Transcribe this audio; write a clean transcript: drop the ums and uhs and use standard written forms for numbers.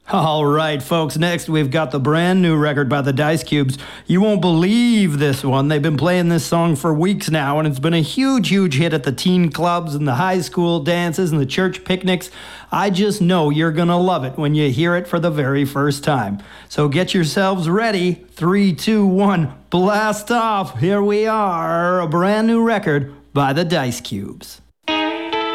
All right, folks. Next, we've got the brand new record by the Dice Cubes. You won't believe this one. They've been playing this song for weeks now, and it's been a huge, huge hit at the teen clubs and the high school dances and the church picnics. I just know you're going to love it when you hear it for the very first time. So get yourselves ready. 3, 2, 1, blast off. Here we are, a brand new record by the Dice Cubes.